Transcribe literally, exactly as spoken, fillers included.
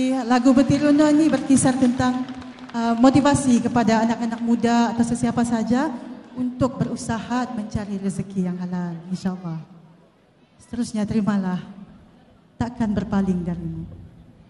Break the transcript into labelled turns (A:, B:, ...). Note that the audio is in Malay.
A: Lagu Betiruna ini berkisar tentang uh, motivasi kepada anak-anak muda atau sesiapa saja untuk berusaha mencari rezeki yang halal, insyaAllah. Seterusnya terimalah, takkan berpaling darimu.